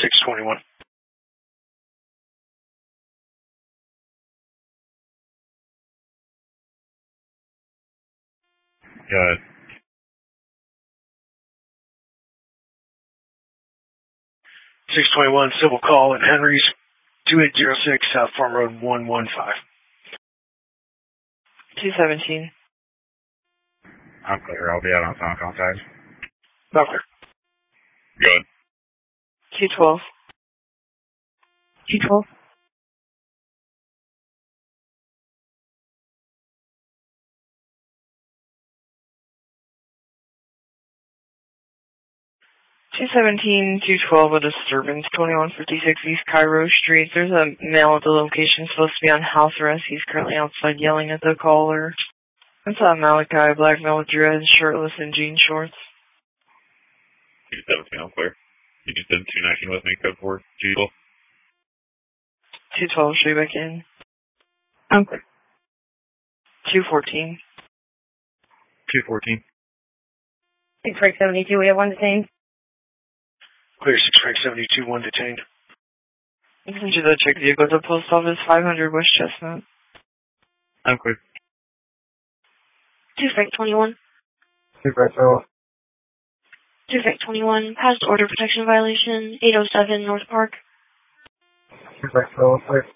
621. Go ahead. 621, civil call at Henry's, 2806 South Farm Road 115. 217. I'm clear. I'll be out on phone contact. Not clear. Good. 212. 212. 217, 212, a disturbance, 2156 East Cairo Street. There's a male at the location supposed to be on house arrest. He's currently outside yelling at the caller. It's Malachi, black male with dreads, shirtless, and jean shorts. 217, I'm clear. You just did 219 with me, code 4, 212. 212, should be back in. I'm clear. 214. 214. 6 Frank 72, we have one detained. Clear 6 Frank 72, 1 detained. Listen to the check vehicle at the post office, 500 West Chestnut. I'm clear. 2 Frank 21. 2 Frank 21. 2 Frank 21, passed order protection violation, 807 North Park. 2 Frank 21, clear.